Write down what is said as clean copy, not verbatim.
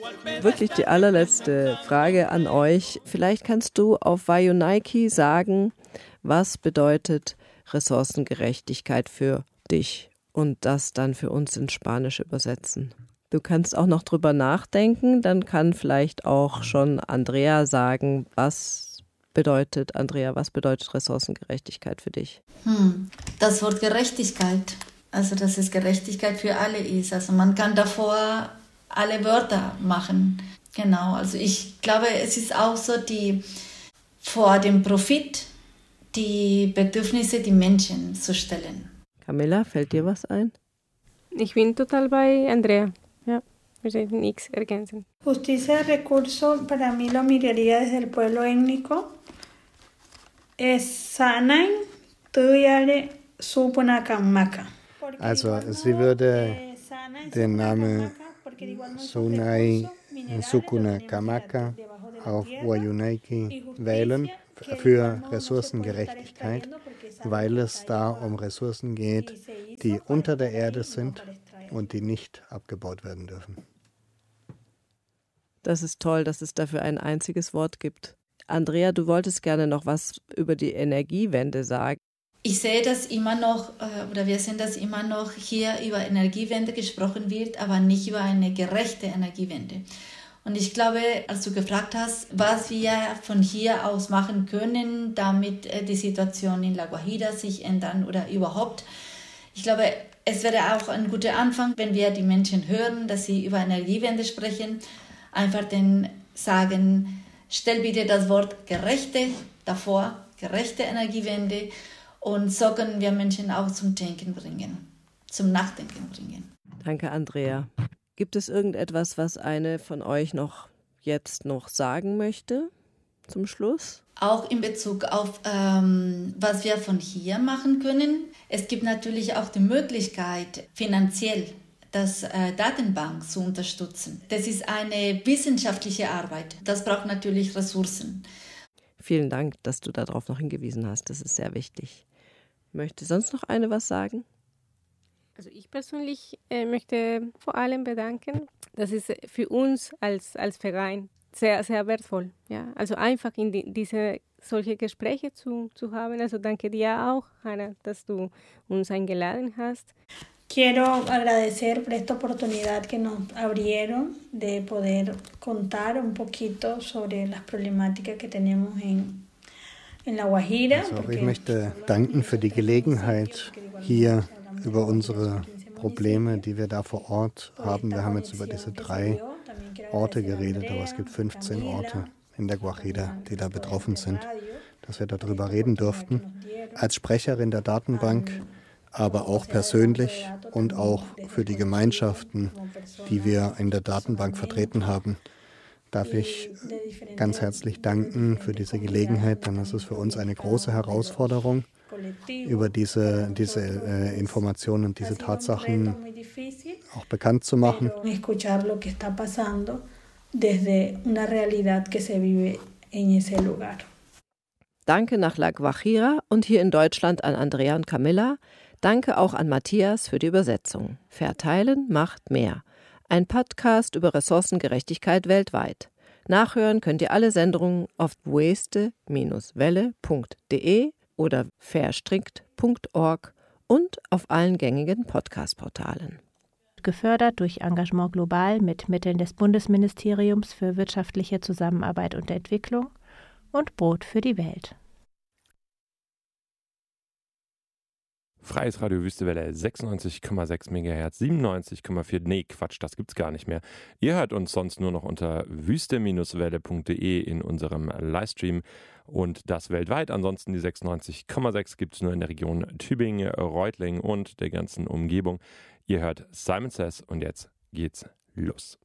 Wirklich die allerletzte Frage an euch. Vielleicht kannst du auf Wayuunaiki sagen, was bedeutet Ressourcengerechtigkeit für dich und das dann für uns ins Spanische übersetzen. Du kannst auch noch drüber nachdenken, dann kann vielleicht auch schon Andrea sagen, was bedeutet Ressourcengerechtigkeit für dich? Das Wort Gerechtigkeit, also dass es Gerechtigkeit für alle ist. Also man kann davor alle Wörter machen. Genau, also ich glaube, es ist auch so, vor dem Profit die Bedürfnisse der Menschen zu stellen. Camilla, fällt dir was ein? Ich bin total bei Andrea. Ja, wir sollten nichts ergänzen. Justicia de recurso, para mí lo miraría desde el pueblo étnico. Es Sanain Tuyare Supunakammaka. Also sie würde den Namen Sunai Sukunakamaka auf Wayuunaiki wählen für Ressourcengerechtigkeit, weil es da um Ressourcen geht, die unter der Erde sind und die nicht abgebaut werden dürfen. Das ist toll, dass es dafür ein einziges Wort gibt. Andrea, du wolltest gerne noch was über die Energiewende sagen. Ich sehe das immer noch, oder wir sehen das immer noch, hier über Energiewende gesprochen wird, aber nicht über eine gerechte Energiewende. Und ich glaube, als du gefragt hast, was wir von hier aus machen können, damit die Situation in La Guajira sich ändern oder überhaupt. Ich glaube, es wäre auch ein guter Anfang, wenn wir die Menschen hören, dass sie über Energiewende sprechen, einfach den sagen, stell bitte das Wort gerechte davor, gerechte Energiewende. Und so können wir Menschen auch zum Denken bringen, zum Nachdenken bringen. Danke, Andrea. Gibt es irgendetwas, was eine von euch jetzt noch sagen möchte zum Schluss? Auch in Bezug auf, was wir von hier machen können. Es gibt natürlich auch die Möglichkeit, finanziell das Datenbank zu unterstützen. Das ist eine wissenschaftliche Arbeit. Das braucht natürlich Ressourcen. Vielen Dank, dass du darauf noch hingewiesen hast. Das ist sehr wichtig. Möchte sonst noch eine was sagen? Also ich persönlich möchte vor allem bedanken. Das ist für uns als Verein sehr, sehr wertvoll. Ja? Also einfach in diese solche Gespräche zu haben. Also danke dir auch, Hanna, dass du uns eingeladen hast. Quiero agradecer por esta oportunidad que nos abrieron de poder contar un poquito sobre las problemáticas que tenemos en La Guajira. Also ich möchte danken für die Gelegenheit, hier über unsere Probleme, die wir da vor Ort haben. Wir haben jetzt über diese 3 Orte geredet, aber es gibt 15 Orte in der Guajira, die da betroffen sind, dass wir darüber reden durften. Als Sprecherin der Datenbank, aber auch persönlich und auch für die Gemeinschaften, die wir in der Datenbank vertreten haben, darf ich ganz herzlich danken für diese Gelegenheit. Dann ist es für uns eine große Herausforderung, über diese Informationen und diese Tatsachen auch bekannt zu machen. Danke nach La Guajira und hier in Deutschland an Andrea und Camilla. Danke auch an Matthias für die Übersetzung. Verteilen macht mehr. Ein Podcast über Ressourcengerechtigkeit weltweit. Nachhören könnt ihr alle Sendungen auf vueste-welle.de oder verstrickt.org und auf allen gängigen Podcast-Portalen. Gefördert durch Engagement Global mit Mitteln des Bundesministeriums für wirtschaftliche Zusammenarbeit und Entwicklung und Brot für die Welt. Freies Radio Wüstewelle 96,6 MHz, 97,4, nee, Quatsch, das gibt's gar nicht mehr. Ihr hört uns sonst nur noch unter wüste-welle.de in unserem Livestream und das weltweit. Ansonsten die 96,6 gibt's nur in der Region Tübingen, Reutlingen und der ganzen Umgebung. Ihr hört Simon Says und jetzt geht's los.